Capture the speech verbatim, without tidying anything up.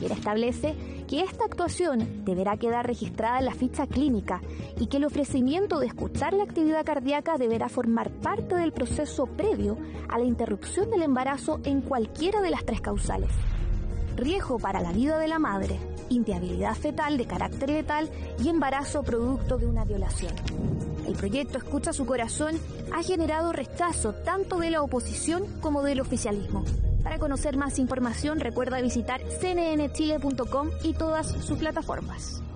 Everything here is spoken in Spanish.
también establece que esta actuación deberá quedar registrada en la ficha clínica y que el ofrecimiento de escuchar la actividad cardíaca deberá formar parte del proceso previo a la interrupción del embarazo en cualquiera de las tres causales. Riesgo para la vida de la madre, inviabilidad fetal de carácter letal y embarazo producto de una violación. El proyecto Escucha su corazón ha generado rechazo tanto de la oposición como del oficialismo. Para conocer más información, recuerda visitar c n n chile punto com y todas sus plataformas.